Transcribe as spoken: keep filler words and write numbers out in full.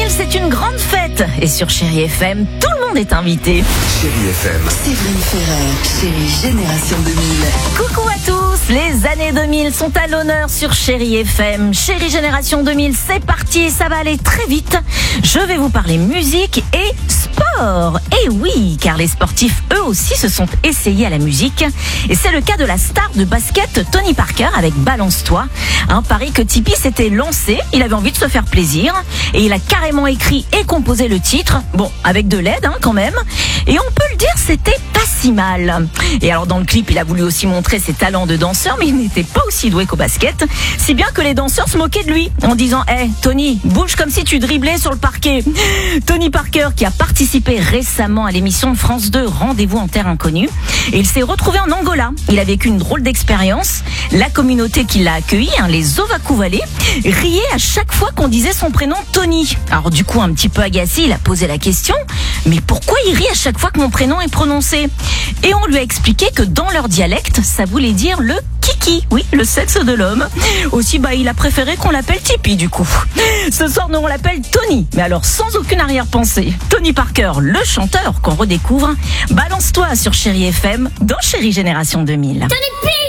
c'est une grande fête. Et sur Chérie F M, tout le monde est invité. Chérie F M. Séverine Ferrer, Chérie Génération deux mille. Coucou à tous, les années deux mille sont à l'honneur sur Chérie F M. Chérie Génération deux mille, c'est parti, ça va aller très vite. Je vais vous parler musique et sport. Et oui, car les sportifs, eux aussi, se sont essayés à la musique. Et c'est le cas de la star de basket Tony Parker avec Balance-toi. Un pari que Tipeee s'était lancé, il avait envie de se faire plaisir. Et il a carrément écrit et composé le titre. Bon, avec de l'aide hein, quand même. Et on peut le dire, c'était pas si mal. Et alors dans le clip, il a voulu aussi montrer ses talents de danseur, mais il n'était pas aussi doué qu'au basket. Si bien que les danseurs se moquaient de lui en disant « Hey, Tony, bouge comme si tu driblais sur le parquet ». Tony Parker qui a participé récemment à l'émission de France deux Rendez-vous en terre inconnue. Et il s'est retrouvé en Angola. Il a vécu une drôle d'expérience. La communauté qui l'a accueilli, hein, les Ovakuvalé, riait à chaque fois qu'on disait son prénom Tony. Alors du coup, un petit peu agacé, il a posé la question « Mais pourquoi il rit à chaque fois que mon prénom est prononcé ?» Et on lui a expliqué que dans leur dialecte, ça voulait dire le kiki, oui, le sexe de l'homme. Aussi, bah, il a préféré qu'on l'appelle Tipeee, du coup. Ce soir, nous, on l'appelle Tony, mais alors sans aucune arrière-pensée. Tony Parker, le chanteur qu'on redécouvre. Balance-toi sur Chérie F M, dans Chérie Génération deux mille.